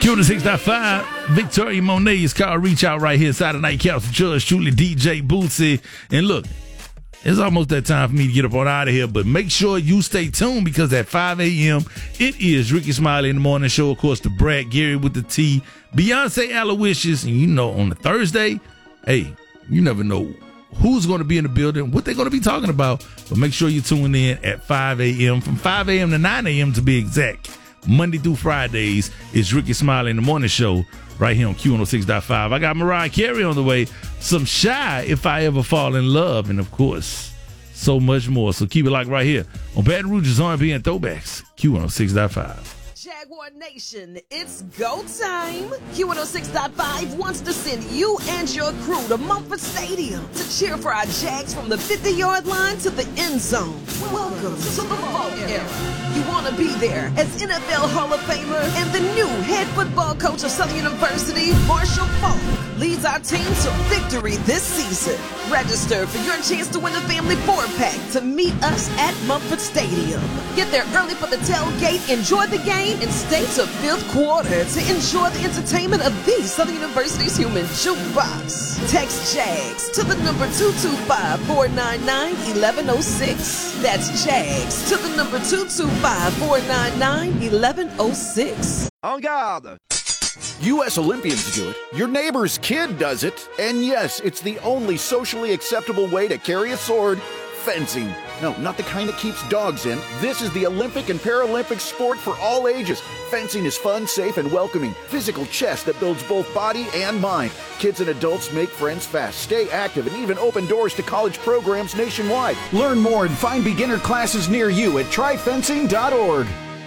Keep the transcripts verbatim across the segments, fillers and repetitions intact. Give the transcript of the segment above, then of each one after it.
Q one oh six point five, Victoria Monet is called Reach Out right here inside the Nightcaps. Judge, truly D J Bootsy. And look, it's almost that time for me to get up on out of here, but make sure you stay tuned because at five a.m. it is Ricky Smiley in the Morning Show. Of course, the Brad Gary with the T, Beyonce Aloysius, and you know on the Thursday, hey, you never know who's going to be in the building, what they're going to be talking about, but make sure you tune in at five a.m. from five a.m. to nine a.m. to be exact. Monday through Fridays is Ricky Smiley in the Morning Show right here on Q one oh six point five. I got Mariah Carey on the way, some Shy, If I Ever Fall in Love, and of course, so much more. So keep it locked right here on Baton Rouge's R and B and Throwbacks, Q one oh six point five. Jaguar Nation, it's go time. Q one oh six point five wants to send you and your crew to Mumford Stadium to cheer for our Jags from the fifty-yard line to the end zone. Welcome to the Vogue era. You want to be there as N F L Hall of Famer and the new head football coach of Southern University, Marshall Faulk, leads our team to victory this season. Register for your chance to win a family four-pack to meet us at Mumford Stadium. Get there early for the tailgate, enjoy the game, and stay to fifth quarter to enjoy the entertainment of the Southern University's human jukebox. Text JAGS to the number two two five, four nine nine, one one zero six. That's JAGS to the number two two five, four nine nine, one one zero six. En garde! U S Olympians do it, your neighbor's kid does it, and yes, it's the only socially acceptable way to carry a sword: fencing. No, not the kind that keeps dogs in. This is the Olympic and Paralympic sport for all ages. Fencing is fun, safe, and welcoming. Physical chess that builds both body and mind. Kids and adults make friends fast, stay active, and even open doors to college programs nationwide. Learn more and find beginner classes near you at try fencing dot org.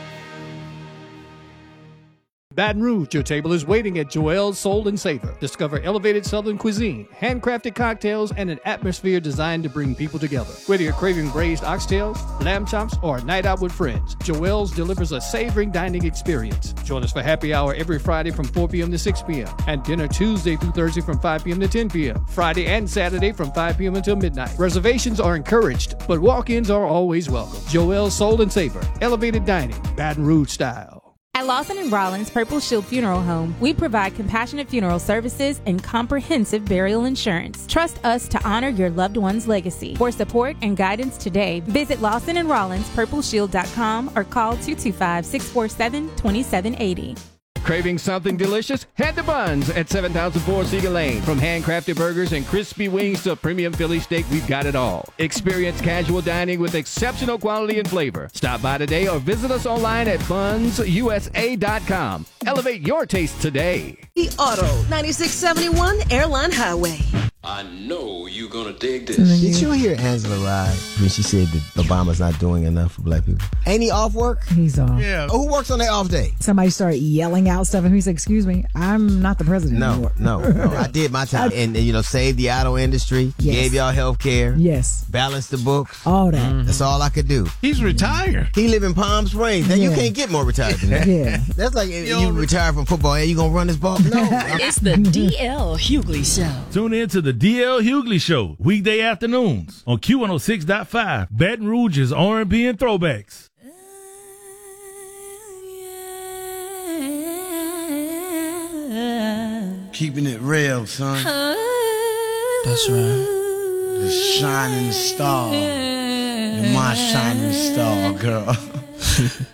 Baton Rouge, your table is waiting at Joelle's Soul and Savor. Discover elevated Southern cuisine, handcrafted cocktails, and an atmosphere designed to bring people together. Whether you're craving braised oxtails, lamb chops, or a night out with friends, Joelle's delivers a savoring dining experience. Join us for happy hour every Friday from four p.m. to six p.m. and dinner Tuesday through Thursday from five p.m. to ten p.m. Friday and Saturday from five p.m. until midnight. Reservations are encouraged, but walk-ins are always welcome. Joelle's Soul and Savor, elevated dining, Baton Rouge style. At Lawson and Rollins Purple Shield Funeral Home, we provide compassionate funeral services and comprehensive burial insurance. Trust us to honor your loved one's legacy. For support and guidance today, visit Lawson and Rollins Purple Shield dot com or call two two five, six four seven, two seven eight zero. Craving something delicious? Head to Buns at seven thousand four Cedar Lane. From handcrafted burgers and crispy wings to premium Philly steak, we've got it all. Experience casual dining with exceptional quality and flavor. Stop by today or visit us online at buns u s a dot com. Elevate your taste today. The Auto, ninety-six seventy-one Airline Highway. I know you're gonna dig this. Did you hear Angela Rye when she said that Obama's not doing enough for black people? Ain't he off work? He's off. Yeah. Who works on their off day? Somebody started yelling out stuff, and he said, "Excuse me, I'm not the president No, anymore." no, no. I did my time, and, and you know, saved the auto industry, Yes. gave y'all health care, Yes. balanced the books. All that. Mm-hmm. That's all I could do. He's retired. He live in Palm Springs. Then you Yeah. can't get more retired than that. Yeah. That's like if you retire from football. Hey, you gonna run this ball? No. It's the D L Hughley Show. Tune in to the D L Hughley Show, weekday afternoons on Q one oh six point five, Baton Rouge's R and B and Throwbacks. Keeping it real, son. That's right. The shining star. You're my shining star, girl.